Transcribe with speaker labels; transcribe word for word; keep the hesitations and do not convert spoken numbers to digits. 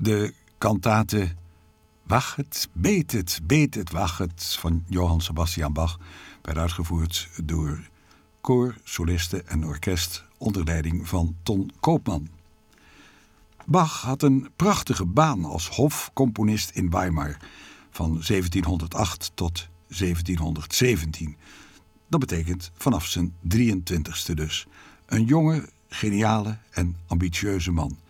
Speaker 1: de kantate Wachet, Betet, Betet, Wachet van Johann Sebastian Bach werd uitgevoerd door koor, solisten en orkest onder leiding van Ton Koopman. Bach had een prachtige baan als hofcomponist in Weimar van zeventienhonderdacht tot zeventienhonderdzeventien. Dat betekent vanaf zijn drieëntwintigste dus. Een jonge, geniale en ambitieuze man.